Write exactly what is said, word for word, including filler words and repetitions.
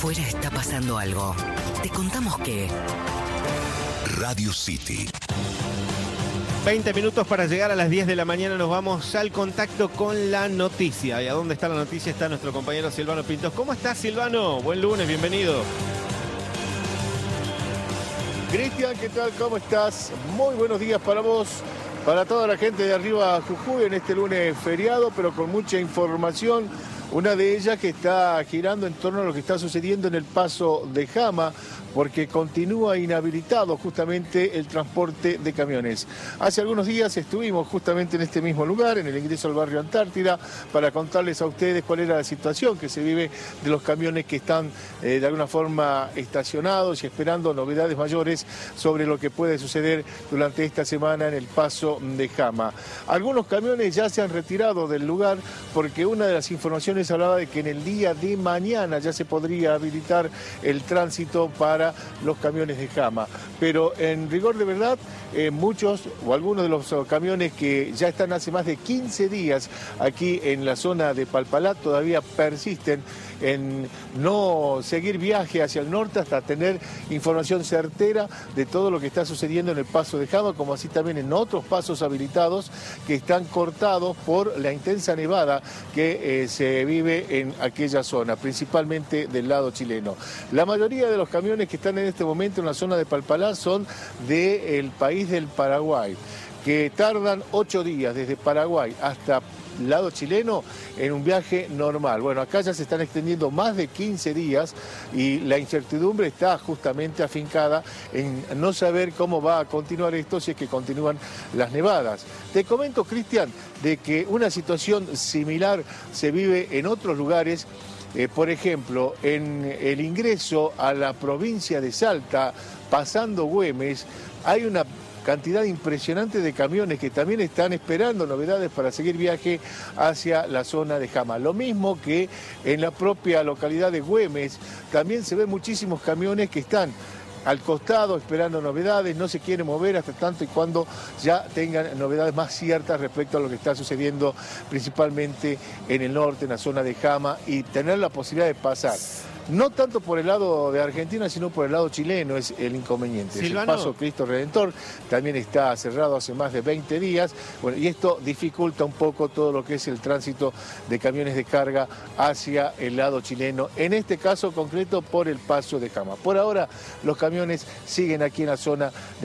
afuera está pasando algo. Te contamos que... Radio City. veinte minutos para llegar a las diez de la mañana. Nos vamos al contacto con la noticia. ¿Y a dónde está la noticia? Está nuestro compañero Silvano Pintos. ¿Cómo estás, Silvano? Buen lunes, bienvenido. Cristian, ¿qué tal? ¿Cómo estás? Muy buenos días para vos, para toda la gente de arriba Jujuy en este lunes feriado, pero con mucha información. Una de ellas que está girando en torno a lo que está sucediendo en el paso de Jama, porque continúa inhabilitado justamente el transporte de camiones. Hace algunos días estuvimos justamente en este mismo lugar, en el ingreso al barrio Antártida, para contarles a ustedes cuál era la situación que se vive de los camiones que están eh, de alguna forma estacionados y esperando novedades mayores sobre lo que puede suceder durante esta semana en el paso de Jama. Algunos camiones ya se han retirado del lugar porque una de las informaciones hablaba de que en el día de mañana ya se podría habilitar el tránsito para los camiones de Jama, pero en rigor de verdad eh, muchos o algunos de los camiones que ya están hace más de quince días aquí en la zona de Palpalá todavía persisten en no seguir viaje hacia el norte hasta tener información certera de todo lo que está sucediendo en el paso de Jama, como así también en otros pasos habilitados que están cortados por la intensa nevada que eh, se vive en aquella zona, principalmente del lado chileno. La mayoría de los camiones que están en este momento en la zona de Palpalá son del país del Paraguay, que tardan ocho días desde Paraguay hasta el lado chileno en un viaje normal. Bueno, acá ya se están extendiendo más de quince días y la incertidumbre está justamente afincada en no saber cómo va a continuar esto si es que continúan las nevadas. Te comento, Cristian, de que una situación similar se vive en otros lugares. Eh, por ejemplo, en el ingreso a la provincia de Salta, pasando Güemes, hay una cantidad impresionante de camiones que también están esperando novedades para seguir viaje hacia la zona de Jama. Lo mismo que en la propia localidad de Güemes, también se ven muchísimos camiones que están al costado esperando novedades, no se quieren mover hasta tanto y cuando ya tengan novedades más ciertas respecto a lo que está sucediendo principalmente en el norte, en la zona de Jama, y tener la posibilidad de pasar. No tanto por el lado de Argentina, sino por el lado chileno es el inconveniente. Silvano. El paso Cristo Redentor también está cerrado hace más de veinte días, bueno, y esto dificulta un poco todo lo que es el tránsito de camiones de carga hacia el lado chileno, en este caso concreto por el paso de Jama. Por ahora los camiones siguen aquí en la zona de